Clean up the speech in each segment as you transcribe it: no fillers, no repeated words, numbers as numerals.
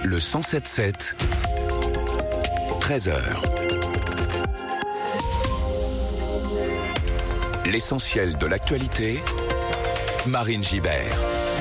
Le 107.7, 13h. L'essentiel de l'actualité, Marine Gibert.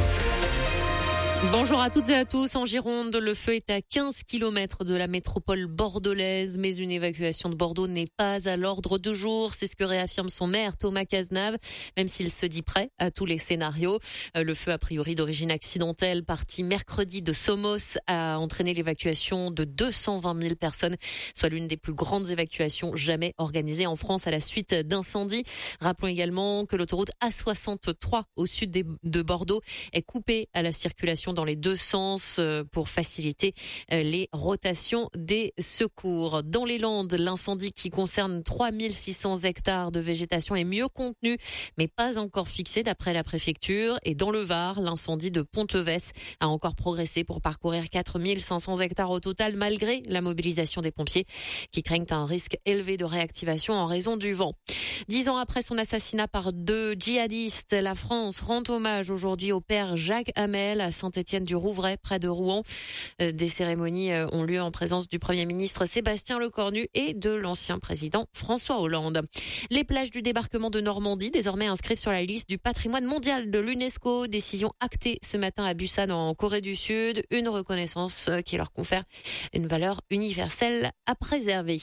Bonjour à toutes et à tous. En Gironde, le feu est à 15 km de la métropole bordelaise, mais une évacuation de Bordeaux n'est pas à l'ordre du jour. C'est ce que réaffirme son maire, Thomas Cazenave, même s'il se dit prêt à tous les scénarios. Le feu, a priori d'origine accidentelle, parti mercredi de Somos, a entraîné l'évacuation de 220 000 personnes, soit l'une des plus grandes évacuations jamais organisées en France à la suite d'incendies. Rappelons également que l'autoroute A63 au sud de Bordeaux est coupée à la circulation dans les deux sens pour faciliter les rotations des secours. Dans les Landes, l'incendie qui concerne 3600 hectares de végétation est mieux contenu, mais pas encore fixé d'après la préfecture. Et dans le Var, l'incendie de Ponteves a encore progressé pour parcourir 4500 hectares au total, malgré la mobilisation des pompiers qui craignent un risque élevé de réactivation en raison du vent. 10 ans après son assassinat par deux djihadistes, la France rend hommage aujourd'hui au père Jacques Hamel à Saint-Étienne-du-Rouvray, près de Rouen. Des cérémonies ont lieu en présence du Premier ministre Sébastien Lecornu et de l'ancien président François Hollande. Les plages du débarquement de Normandie, désormais inscrites sur la liste du patrimoine mondial de l'UNESCO. Décision actée ce matin à Busan en Corée du Sud. Une reconnaissance qui leur confère une valeur universelle à préserver.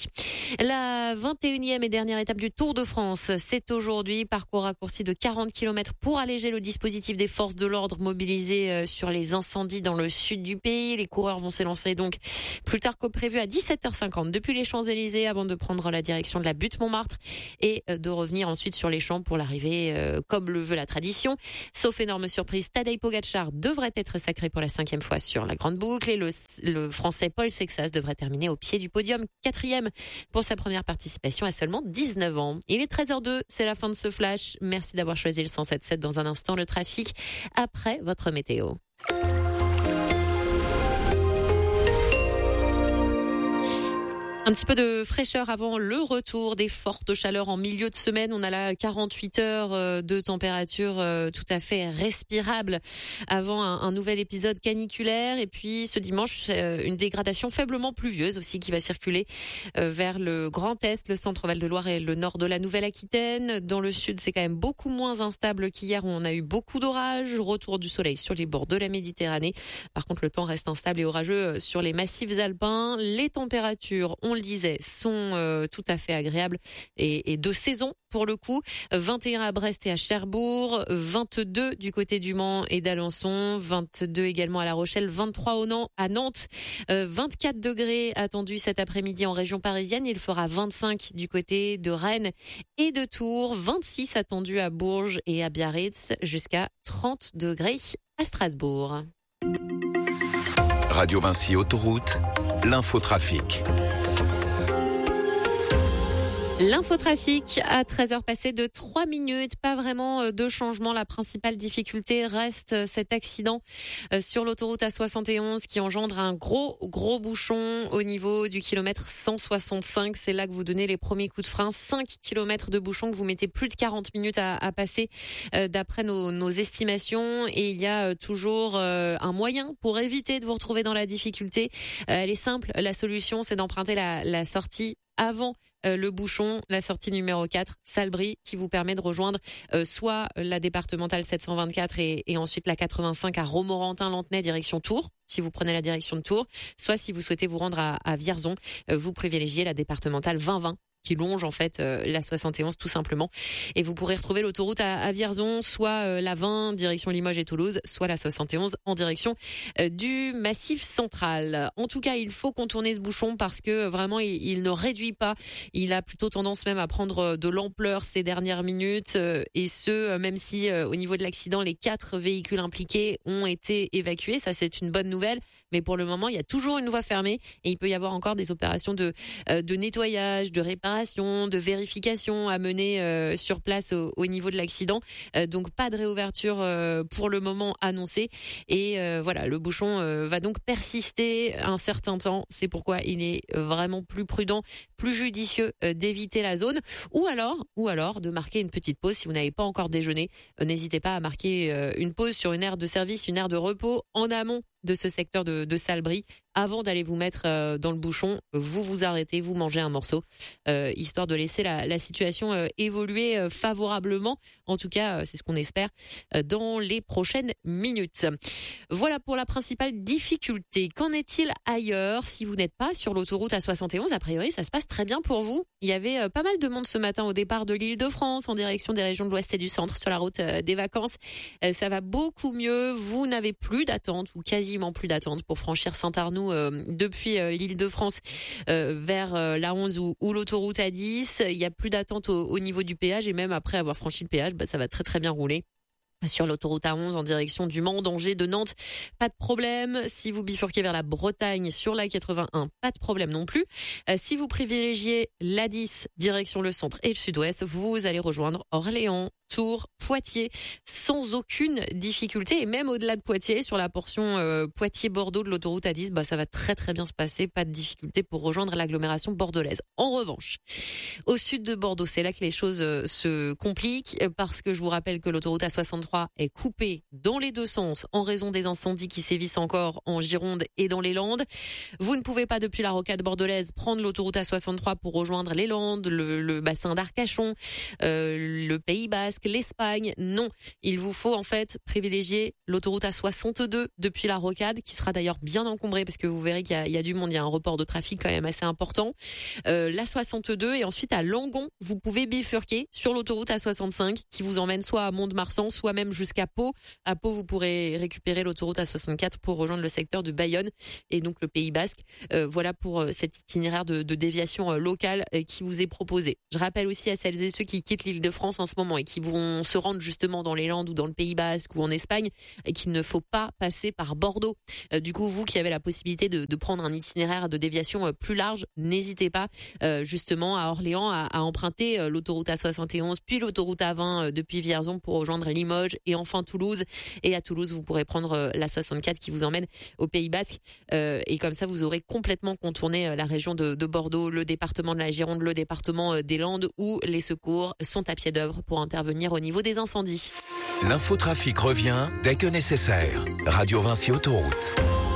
La 21e et dernière étape du Tour de France, c'est aujourd'hui. Parcours raccourci de 40 km pour alléger le dispositif des forces de l'ordre mobilisées sur les incendies dans le sud du pays. Les coureurs vont s'élancer donc plus tard que prévu à 17h50 depuis les Champs-Élysées avant de prendre la direction de la butte Montmartre et de revenir ensuite sur les champs pour l'arrivée comme le veut la tradition. Sauf énorme surprise, Tadej Pogacar devrait être sacré pour la 5e fois sur la grande boucle et le français Paul Sexas devrait terminer au pied du podium, 4e pour sa première participation à seulement 19 ans. Il est 13h02, c'est la fin de ce flash. Merci d'avoir choisi le 107.7. Dans un instant, le trafic après votre météo. Un petit peu de fraîcheur avant le retour des fortes chaleurs en milieu de semaine. On a là 48 heures de température tout à fait respirable avant un nouvel épisode caniculaire. Et puis ce dimanche, une dégradation faiblement pluvieuse aussi qui va circuler vers le Grand Est, le centre Val-de-Loire et le nord de la Nouvelle-Aquitaine. Dans le sud, c'est quand même beaucoup moins instable qu'hier où on a eu beaucoup d'orages. Retour du soleil sur les bords de la Méditerranée. Par contre, le temps reste instable et orageux sur les massifs alpins. Les températures, on le disait, sont tout à fait agréables et de saison pour le coup. 21 à Brest et à Cherbourg, 22 du côté du Mans et d'Alençon, 22 également à La Rochelle, 23 à Nantes, 24 degrés attendus cet après-midi en région parisienne. Il fera 25 du côté de Rennes et de Tours, 26 attendus à Bourges et à Biarritz, jusqu'à 30 degrés à Strasbourg. Radio Vinci Autoroute, l'infotrafic. L'infotrafic à 13h passées de 3 minutes, pas vraiment de changement. La principale difficulté reste cet accident sur l'autoroute A71 qui engendre un gros bouchon au niveau du kilomètre 165. C'est là que vous donnez les premiers coups de frein. 5 kilomètres de bouchon que vous mettez plus de 40 minutes à passer d'après nos estimations. Et il y a toujours un moyen pour éviter de vous retrouver dans la difficulté. Elle est simple, la solution c'est d'emprunter la sortie avant le bouchon, la sortie numéro 4, Salbris, qui vous permet de rejoindre soit la départementale 724 et ensuite la 85 à Romorantin-Lantenay, direction Tours, si vous prenez la direction de Tours, soit si vous souhaitez vous rendre à Vierzon, vous privilégiez la départementale 2020. Qui longe en fait la 71 tout simplement. Et vous pourrez retrouver l'autoroute à Vierzon, soit la 20 direction Limoges et Toulouse, soit la 71 en direction du Massif central. En tout cas, il faut contourner ce bouchon parce que vraiment il ne réduit pas. Il a plutôt tendance même à prendre de l'ampleur ces dernières minutes. Et ce, même si au niveau de l'accident, les 4 véhicules impliqués ont été évacués. Ça, c'est une bonne nouvelle. Mais pour le moment, il y a toujours une voie fermée et il peut y avoir encore des opérations de nettoyage, de réparation, de vérification à mener sur place au niveau de l'accident. Donc pas de réouverture pour le moment annoncée. Et voilà, le bouchon va donc persister un certain temps. C'est pourquoi il est vraiment plus prudent, plus judicieux d'éviter la zone. Ou alors de marquer une petite pause si vous n'avez pas encore déjeuné. N'hésitez pas à marquer une pause sur une aire de service, une aire de repos en amont de ce secteur de Salbris. Avant d'aller vous mettre dans le bouchon, vous arrêtez, vous mangez un morceau, histoire de laisser la situation évoluer favorablement. En tout cas, c'est ce qu'on espère dans les prochaines minutes. Voilà pour la principale difficulté. Qu'en est-il ailleurs? Si vous n'êtes pas sur l'autoroute A71, a priori, ça se passe très bien pour vous. Il y avait pas mal de monde ce matin au départ de l'Île-de-France en direction des régions de l'Ouest et du Centre sur la route des vacances. Ça va beaucoup mieux. Vous n'avez plus d'attente ou quasiment plus d'attente pour franchir Saint-Arnoux depuis l'Île-de-France vers la 11 ou l'autoroute A10. Il y a plus d'attente au niveau du péage et même après avoir franchi le péage, ça va très très bien rouler. Sur l'autoroute A11 en direction du Mans, d'Angers, de Nantes, pas de problème. Si vous bifurquez vers la Bretagne sur la 81, pas de problème non plus. Si vous privilégiez l'A10 direction le centre et le sud-ouest, vous allez rejoindre Orléans, Tours, Poitiers sans aucune difficulté. Et même au-delà de Poitiers, sur la portion Poitiers-Bordeaux de l'autoroute A10, ça va très très bien se passer. Pas de difficulté pour rejoindre l'agglomération bordelaise. En revanche, au sud de Bordeaux, c'est là que les choses se compliquent parce que je vous rappelle que l'autoroute A63 est coupée dans les deux sens en raison des incendies qui sévissent encore en Gironde et dans les Landes. Vous ne pouvez pas depuis la rocade bordelaise prendre l'autoroute A63 pour rejoindre les Landes, le bassin d'Arcachon, le Pays Basque, l'Espagne. Non, il vous faut en fait privilégier l'autoroute A62 depuis la rocade qui sera d'ailleurs bien encombrée parce que vous verrez qu'il y a du monde, il y a un report de trafic quand même assez important. La 62 et ensuite à Langon, vous pouvez bifurquer sur l'autoroute A65 qui vous emmène soit à Mont-de-Marsan, soit même jusqu'à Pau. À Pau, vous pourrez récupérer l'autoroute A64 pour rejoindre le secteur de Bayonne et donc le Pays Basque. Voilà pour cet itinéraire de déviation locale qui vous est proposé. Je rappelle aussi à celles et ceux qui quittent l'Île-de-France en ce moment et qui vont se rendre justement dans les Landes ou dans le Pays Basque ou en Espagne et qu'il ne faut pas passer par Bordeaux. Du coup, vous qui avez la possibilité de prendre un itinéraire de déviation plus large, n'hésitez pas justement à Orléans à emprunter l'autoroute A71 puis l'autoroute A20 depuis Vierzon pour rejoindre Limoges et enfin Toulouse. Et à Toulouse, vous pourrez prendre la 64 qui vous emmène au Pays Basque. Et comme ça, vous aurez complètement contourné la région de Bordeaux, le département de la Gironde, le département des Landes où les secours sont à pied d'œuvre pour intervenir au niveau des incendies. L'infotrafic revient dès que nécessaire. Radio Vinci Autoroute.